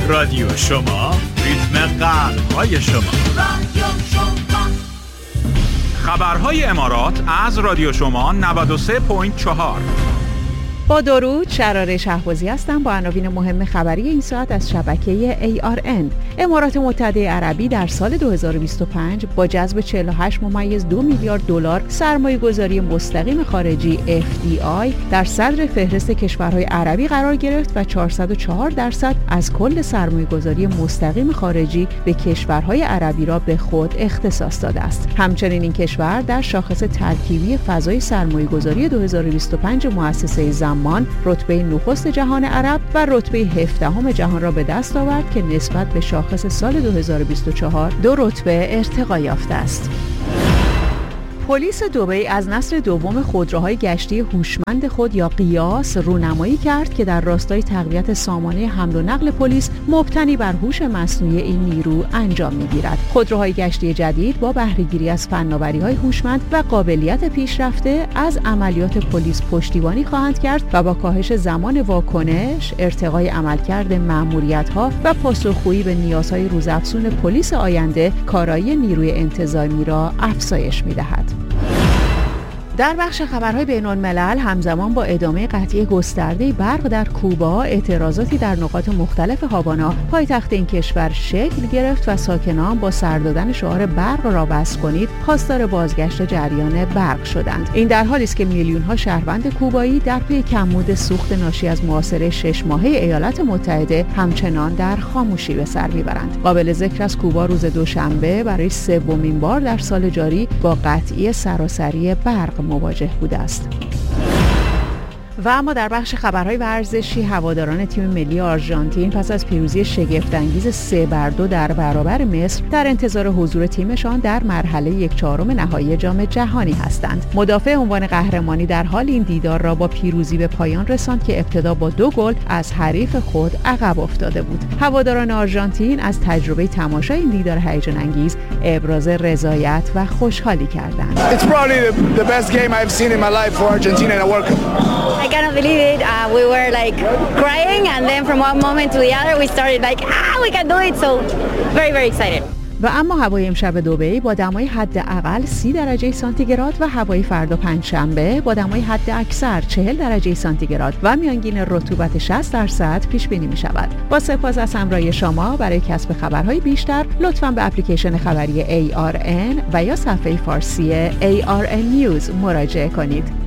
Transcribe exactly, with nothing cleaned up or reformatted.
رادیو شما، ریتم قلب‌های شما. رادیو شما. خبرهای امارات از رادیو شما نود و سه و چهار. با درود، شراره شهبازی هستم با عناوین مهم خبری این ساعت از شبکه ای آر ان. امارات متحده عربی در سال دو هزار و بیست و پنج با جذب چهل و هشت ممیز دو میلیارد دلار سرمایه‌گذاری مستقیم خارجی اف دی آی در صدر فهرست کشورهای عربی قرار گرفت و چهارصد و چهار درصد از کل سرمایه‌گذاری مستقیم خارجی به کشورهای عربی را به خود اختصاص داده است. همچنین این کشور در شاخص ترکیبی فضای سرمایه‌گذاری دو هزار و بیست و پنج مؤسسه زمان رتبه نخست جهان عرب و رتبه هفدهم جهان را به دست آورد که نسبت به شاخص سال دو هزار و بیست و چهار دو رتبه ارتقا یافته است. پلیس دبی از نسل دوم خودروهای گشتی هوشمند خود یا قیاس رونمایی کرد که در راستای تقویت سامانه حمل و نقل پلیس مبتنی بر هوش مصنوعی این نیرو انجام می‌گیرد. خودروهای گشتی جدید با بهره‌گیری از فناوری‌های هوشمند و قابلیت پیشرفته از عملیات پلیس پشتیبانی خواهند کرد و با کاهش زمان واکنش، ارتقای عملکرد مأموریت‌ها و پاسخگویی به نیازهای روزافزون پلیس آینده، کارایی نیروی انتظامی را افزایش می‌دهد. در بخش خبرهای بین‌الملل همزمان با ادامه قطعی گسترده برق در کوبا، اعتراضاتی در نقاط مختلف هاوانا پایتخت این کشور شکل گرفت و ساکنان با سر دادن شعار برق را بس کنید خواستار بازگشت جریان برق شدند. این در حالی است که میلیون‌ها شهروند کوبایی در پی کمبود سوخت ناشی از محاصره شش ماهه ایالات متحده همچنان در خاموشی به سر میبرند. قابل ذکر است کوبا روز دوشنبه برای سومین بار در سال جاری با قطعی سراسری برق مواجه بوده است. و اما در بخش خبرهای ورزشی، هواداران تیم ملی آرژانتین پس از پیروزی شگفت‌انگیز سه بر دو در برابر مصر در انتظار حضور تیمشان در مرحله یک چهارم نهایی جام جهانی هستند. مدافع عنوان قهرمانی در حال این دیدار را با پیروزی به پایان رساند که ابتدا با دو گل از حریف خود عقب افتاده بود. هواداران آرژانتین از تجربه تماشای این دیدار هیجان انگیز ابراز رضایت و خوشحالی کردند. It's probably the, the best game I've seen in my life for Argentina in a World Cup. I cannot believe it. Uh, we were like crying, and then from one moment to the other, we started like, ah, we can do it. So very, very excited. و اما هوای امشب دبی با دمای حداقل سی درجه سانتیگراد و هوای فردا پنجشنبه با دمای حد اکثر چهل درجه سانتیگراد و میانگین رطوبت شصت درصد پیش بینی می شود. با سپاس از همراهی شما. برای کسب خبرهای بیشتر لطفاً به اپلیکیشن خبری ای آر ان و یا صفحه فارسی ای آر ان نیوز مراجعه کنید.